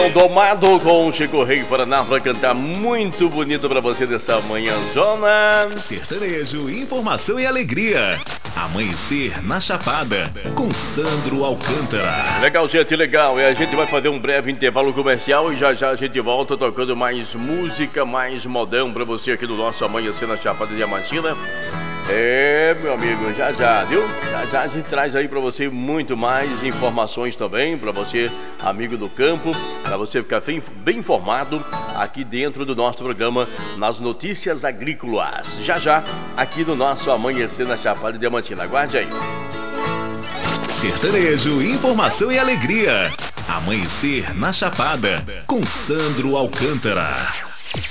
Leão Domado com Chico Rei Paraná pra cantar muito bonito pra você dessa manhã, zona. Sertanejo, informação e alegria. Amanhecer na Chapada, com Sandro Alcântara. Legal, gente, legal. E a gente vai fazer um breve intervalo comercial e já já a gente volta tocando mais música, mais modão pra você aqui no nosso Amanhecer na Chapada Diamantina. É, meu amigo, já já, viu? Já já a gente traz aí pra você muito mais informações também, pra você, amigo do campo, pra você ficar bem informado aqui dentro do nosso programa nas notícias agrícolas. Já já, aqui no nosso Amanhecer na Chapada Diamantina. Aguarde aí. Sertanejo, informação e alegria. Amanhecer na Chapada, com Sandro Alcântara.